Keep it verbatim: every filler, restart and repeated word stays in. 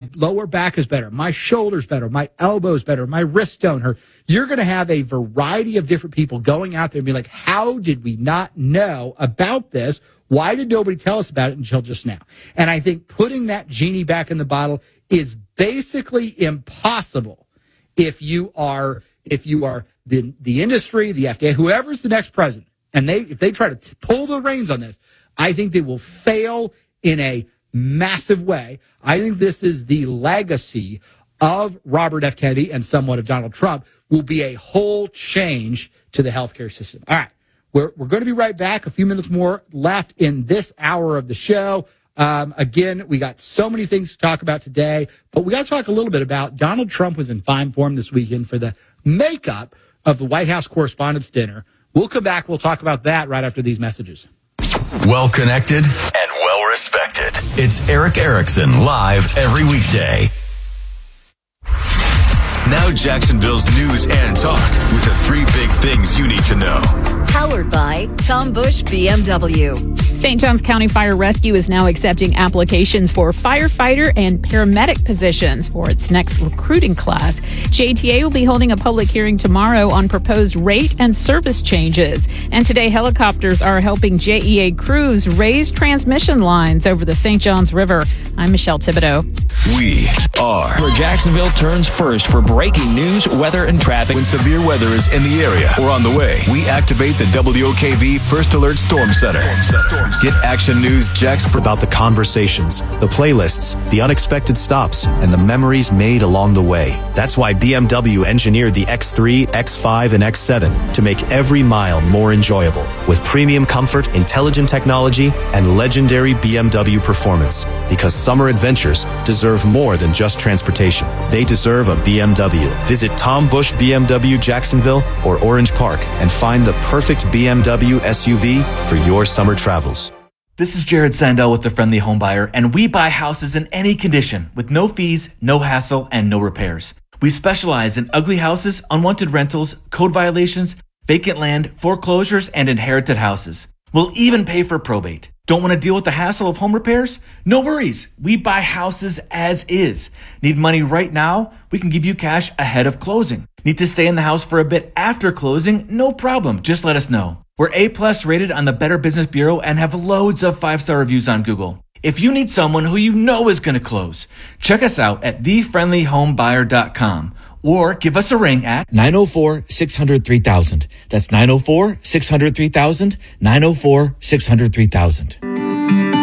lower back is better. My shoulder's better. My elbow's better. My wrists don't hurt. You're going to have a variety of different people going out there and be like, how did we not know about this? Why did nobody tell us about it until just now? And I think putting that genie back in the bottle is basically impossible if you are if you are the the industry, the F D A, whoever's the next president, and they if they try to t- pull the reins on this, I think they will fail in a massive way. I think this is the legacy of Robert F. Kennedy and somewhat of Donald Trump, will be a whole change to the healthcare system. All right, we're we're going to be right back. A few minutes more left in this hour of the show. Um, again, we got so many things to talk about today, but we got to talk a little bit about Donald Trump was in fine form this weekend for the makeup of the White House Correspondents' Dinner. We'll come back. We'll talk about that right after these messages. Well connected and well respected. It's Erick Erickson live every weekday. Now Jacksonville's news and talk with the three big things you need to know. Powered by Tom Bush B M W. Saint Johns County Fire Rescue is now accepting applications for firefighter and paramedic positions for its next recruiting class. J T A will be holding a public hearing tomorrow on proposed rate and service changes. And today, helicopters are helping J E A crews raise transmission lines over the Saint Johns River. I'm Michelle Thibodeau. We are where Jacksonville turns first for breaking news, weather, and traffic. When severe weather is in the area or on the way, we activate the W O K V First Alert Storm Center. Get Action News Jax for about the conversations, the playlists, the unexpected stops, and the memories made along the way. That's why B M W engineered the X three, X five, and X seven to make every mile more enjoyable. With premium comfort, intelligent technology, and legendary B M W performance. Because summer adventures deserve more than just transportation. They deserve a B M W. Visit Tom Bush B M W Jacksonville or Orange Park and find the perfect B M W S U V for your summer travels. This is Jared Sandell with The Friendly Home Buyer, and we buy houses in any condition with no fees, no hassle, and no repairs. We specialize in ugly houses, unwanted rentals, code violations, vacant land, foreclosures, and inherited houses. We'll even pay for probate. Don't want to deal with the hassle of home repairs? No worries. We buy houses as is. Need money right now? We can give you cash ahead of closing. Need to stay in the house for a bit after closing? No problem. Just let us know. We're A-plus rated on the Better Business Bureau and have loads of five-star reviews on Google. If you need someone who you know is going to close, check us out at the friendly home buyer dot com or give us a ring at nine oh four, six hundred, three thousand. That's nine oh four, six hundred, three thousand, nine oh four, six hundred, three thousand.